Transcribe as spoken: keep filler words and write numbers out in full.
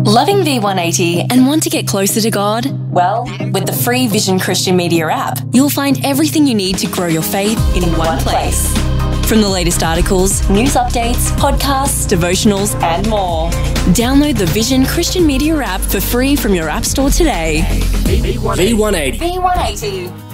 Loving V one eighty and want to get closer to God? Well, with the free Vision Christian Media app, you'll find everything you need to grow your faith in, in one place. place. From the latest articles, news updates, podcasts, devotionals, and more. Download the Vision Christian Media app for free from your app store today. V one eighty. V one eighty.